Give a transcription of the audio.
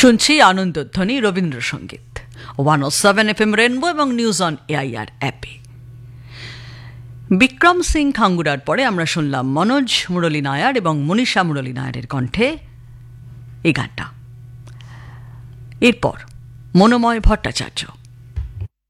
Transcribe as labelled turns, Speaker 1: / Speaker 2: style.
Speaker 1: শুনছি আনন্দধ্বনি Rabindrasangeet 107 FM rainbow এবং news on AIR অ্যাপে। বিক্রম সিং খাঙ্গুরার পরে আমরা শুনলাম মনোজ মুরলী নায়ার এবং মনীষা মুরলী নায়ারের কণ্ঠে এই গানটা। এরপর মনোময় ভট্টাচার্য।